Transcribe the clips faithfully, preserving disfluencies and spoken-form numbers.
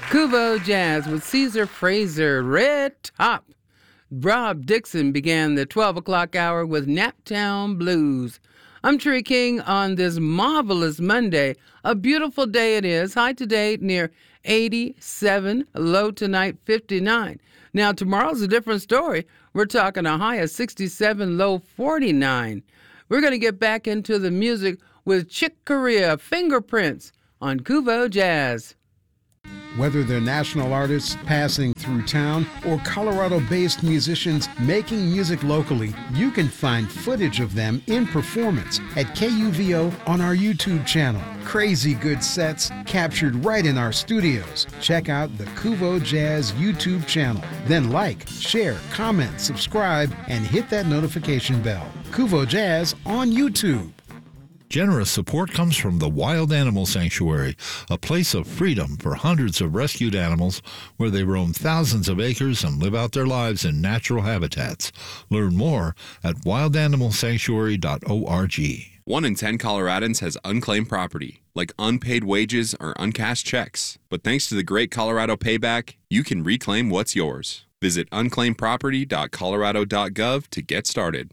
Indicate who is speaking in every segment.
Speaker 1: Kuvo Jazz with Caesar Fraser, Red Top. Rob Dixon began the twelve o'clock hour with Naptown Blues. I'm Tree King on this marvelous Monday. A beautiful day it is. High today near eighty-seven, low tonight fifty-nine. Now tomorrow's a different story. We're talking a high of sixty-seven, low forty-nine. We're going to get back into the music with Chick Corea, Fingerprints on Kuvo Jazz.
Speaker 2: Whether they're national artists passing through town or Colorado-based musicians making music locally, you can find footage of them in performance at K U V O on our YouTube channel. Crazy good sets captured right in our studios. Check out the Kuvo Jazz YouTube channel. Then like, share, comment, subscribe, and hit that notification bell. Kuvo Jazz on YouTube.
Speaker 3: Generous support comes from the Wild Animal Sanctuary, a place of freedom for hundreds of rescued animals where they roam thousands of acres and live out their lives in natural habitats. Learn more at wild animal sanctuary dot org.
Speaker 4: One in ten Coloradans has unclaimed property, like unpaid wages or uncashed checks. But thanks to the Great Colorado Payback, you can reclaim what's yours. Visit unclaimed property dot colorado dot gov to get started.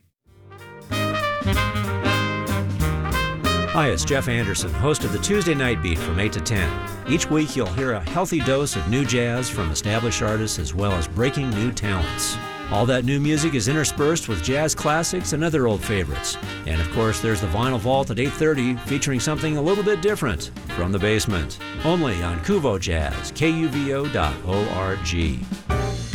Speaker 5: Hi, it's Jeff Anderson, host of the Tuesday Night Beat from eight to ten. Each week you'll hear a healthy dose of new jazz from established artists as well as breaking new talents. All that new music is interspersed with jazz classics and other old favorites. And of course, there's the Vinyl Vault at eight thirty featuring something a little bit different from the basement. Only on Kuvo Jazz, K U V O dot org.